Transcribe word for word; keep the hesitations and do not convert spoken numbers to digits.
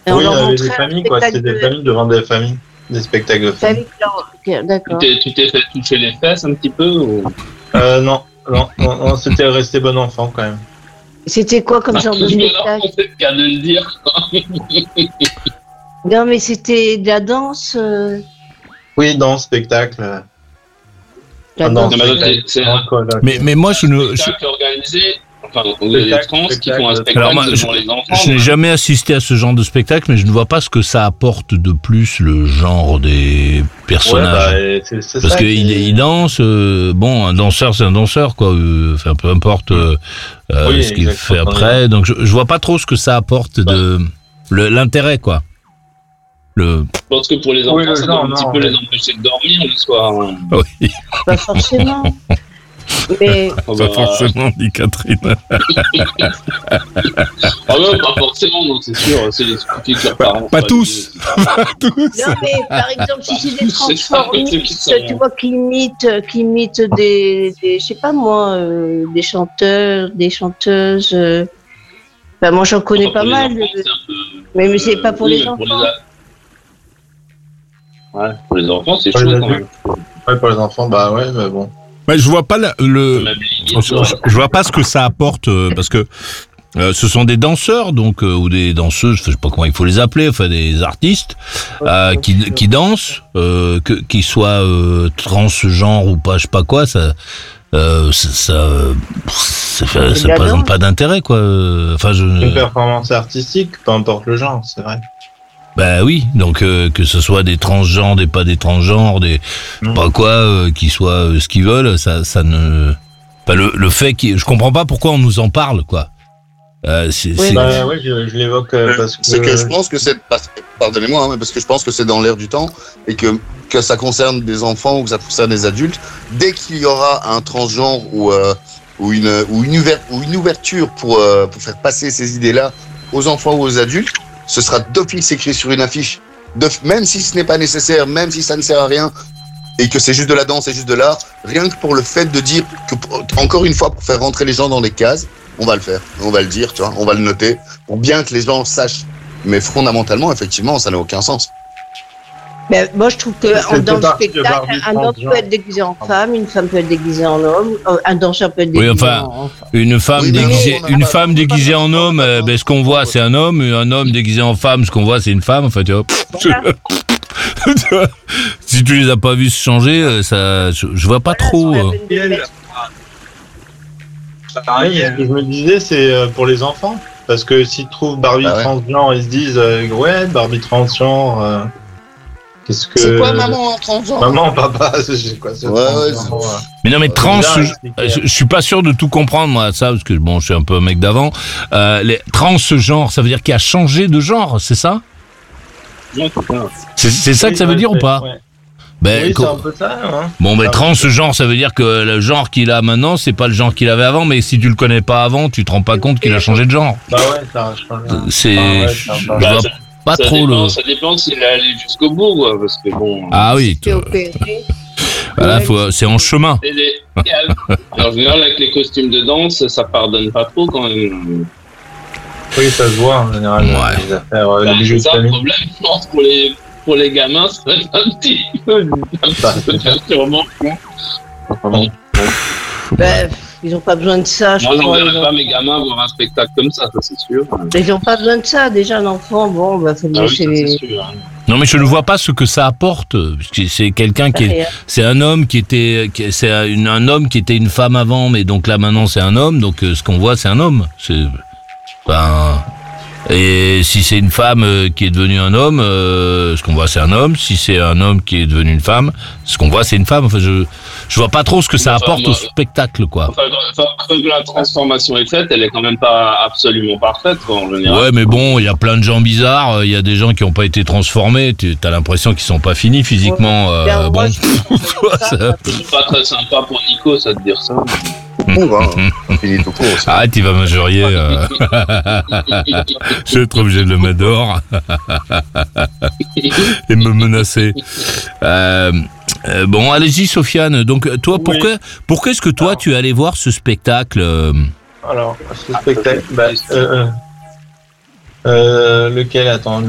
Et oui, il y on leur avait des montrait un familles, quoi. spectacle C'était des de- familles devant des familles. Des spectacles de famille. Famille, ok, Tu d'accord. t'es, tu t'es fait toucher les fesses un petit peu ou... Euh, non, non, non, non, c'était resté bon enfant quand même. C'était quoi comme genre de spectacle? C'est le cas de le dire. Non, mais c'était de la danse. euh, Oui, dans le spectacle. euh, La ah, non, danse. Non, mais spectacle, c'est- c'est non, un- quoi, là. Mais, mais moi, je ne. je- Spectacle organisé. Enfin, il y a des Spectacle, trans qui spectacle. font un spectacle Alors moi, je, devant les enfants. je n'ai jamais assisté à ce genre de spectacle, mais je ne vois pas ce que ça apporte de plus le genre des Ouais, personnages. bah, et c'est, c'est Parce ça qu'il qui- il danse, euh, bon, un danseur c'est un danseur, quoi. euh, Enfin, peu importe euh, euh, Oui, ce qu'il fait exactement. après. Donc, je, je vois pas trop ce que ça apporte de le- l'intérêt, quoi. Le. Je pense que pour les enfants, Oui, le ça genre, doit un petit non, peu mais- les empêcher de dormir le soir. Oui, Pas forcément. Mais Ah pas bah, forcément, dit Catherine. Ah ouais, pas forcément, non, c'est sûr. C'est les expliquer que leurs parents. Pas font tous. Pas tous. non, mais par exemple, si c'est des C'est ça, le truc qui transformistes, sont- tu vois, qui imitent, qui imitent des, des je sais pas moi, euh, des chanteurs, des chanteuses. euh, Enfin, moi, j'en connais Enfin, pas pour les mal. enfants, de- c'est un peu- Mais, mais c'est pas pour oui, les mais enfants. les a- Ouais, pour les enfants, c'est Pour chaud les quand même. Ouais, pour les enfants, bah ouais, mais bon. Ouais, je vois pas la- le. Même limite, Je, je- je vois pas ce que ça apporte euh, parce que euh, ce sont des danseurs donc euh, ou des danseuses, je sais pas comment il faut les appeler, enfin des artistes euh, qui, qui dansent, euh, que, qu'ils soient euh, transgenres ou pas, je sais pas quoi, ça, euh, ça, ça, ça, fait- C'est ça de la présente danse. pas d'intérêt quoi. Euh, Enfin je. Une performance artistique, peu importe le genre, c'est vrai. Bah oui, donc euh, que ce soit des transgenres, des pas des transgenres, des Mm. pas quoi, euh, qu'ils soient euh, ce qu'ils veulent, ça, ça ne. Enfin, le, le fait qu'il, je comprends pas pourquoi on nous en parle, quoi. Euh, c'est, Oui, c'est- Bah ouais, je, je l'évoque euh, parce que. C'est que je pense que c'est, parce- pardonnez-moi, hein, mais parce que je pense que c'est dans l'air du temps et que, que ça concerne des enfants ou que ça concerne des adultes. Dès qu'il y aura un transgenre ou, euh, ou, une, ou, une, ouver- ou une ouverture pour, euh, pour faire passer ces idées-là aux enfants ou aux adultes, ce sera d'office écrit sur une affiche. De, même si ce n'est pas nécessaire, même si ça ne sert à rien et que c'est juste de la danse, c'est juste de l'art, rien que pour le fait de dire que, pour- encore une fois, pour faire rentrer les gens dans des cases, on va le faire, on va le dire, tu vois, on va le noter, pour bien que les gens sachent. Mais fondamentalement, effectivement, ça n'a aucun sens. Ben, moi, je trouve que Ça en- fait dans le partie de spectacle, Barbie un homme transgenre. peut être déguisé en femme, une femme peut être déguisée en homme, euh, un danseur peut être Oui, déguisé enfin, en... une femme Oui, mais déguisée, on a une pas- femme on a pas déguisée de- en homme, euh, ben, ce qu'on voit c'est un homme, et un homme déguisé en femme, ce qu'on voit c'est une femme. Enfin, tu vois. Voilà. Tu vois, si tu les as pas vus se changer, euh, ça, je, je vois pas trop. Voilà, euh. sur la peine de mettre- Pareil, ce que je me disais, c'est euh, pour les enfants. Parce que s'ils trouvent Barbie Ah ouais. transgenre, ils se disent euh, ouais, Barbie transgenre. euh, qu'est-ce que. C'est quoi maman en transgenre? Maman, papa, c'est quoi ce Ouais, ouais, transgenre, euh, Mais non, mais trans, bizarre à je, expliquer. je- je suis pas sûr de tout comprendre moi ça parce que bon, je suis un peu un mec d'avant. Euh, les transgenres, ça veut dire qu'il a changé de genre, c'est ça? Non, putain. C'est, c'est ça Oui, que ça veut ouais, dire ou c'est- pas? ouais. Ben, Oui, co- c'est un peu ça. Hein. Bon, mais Ah, transgenre, ça veut dire que le genre qu'il a maintenant, c'est pas le genre qu'il avait avant, mais si tu le connais pas avant, tu te rends pas compte qu'il a changé de genre. Bah ouais, ça change. Euh, C'est, Ah ouais, je c'est un je peu- vois Bah, pas ça trop dépend, le. Ça dépend s'il est allé jusqu'au bout, quoi, parce que bon. Ah oui, C'est t- opéré. voilà, faut, c'est en chemin. Et les- et en général, avec les costumes de danse, ça pardonne pas trop quand même. Oui, ça se voit en général. Ouais. Les affaires, euh, Bah, les bijoux c'est de ça le famille. problème, je pense, pour les, pour les gamins, ça va être un petit peu, un Bah, petit peu perturbant. Enfin, bon. Ben, ils n'ont pas besoin de ça, je Moi, crois. Ils j'enverrai ont- pas mes gamins voir un spectacle comme ça, ça c'est sûr. Ils n'ont pas besoin de ça. Déjà, un enfant, bon, bah, faut le Ah oui, ça laisser. c'est sûr. hein. Non, mais je ne vois pas ce que ça apporte. Parce que c'est quelqu'un qui est, Rien. c'est un homme qui était, qui- c'est un, une- un homme qui était une femme avant, mais donc là maintenant c'est un homme. Donc euh, ce qu'on voit, c'est un homme. C'est, ben, et si c'est une femme euh, qui est devenue un homme, euh, ce qu'on voit, c'est un homme. Si c'est un homme qui est devenu une femme, ce qu'on voit, c'est une femme. Enfin, je, je vois pas trop ce que ça Enfin, apporte moi- au spectacle, quoi. Enfin, quand quand la transformation est faite, elle est quand même pas absolument parfaite, quoi, en général. Ouais, mais bon, il y a plein de gens bizarres. Il y a des gens qui n'ont pas été transformés. Tu as l'impression qu'ils sont pas finis physiquement. euh, Bien, moi, bon, je trouve que tu vois, ça, ça- ça, C'est pas très sympa pour Nico, ça de dire ça. On va, hein. On finit tout court. aussi. Arrête, il va m'injurier. Euh... Je vais être obligé de le mettre dehors et me menacer. Euh, euh, bon, allez-y, Sofiane. Donc, toi, Oui. pourquoi, pourquoi est-ce que toi, tu es allé voir ce spectacle euh, Alors, ce spectacle, bah, euh, euh, euh, lequel, attends,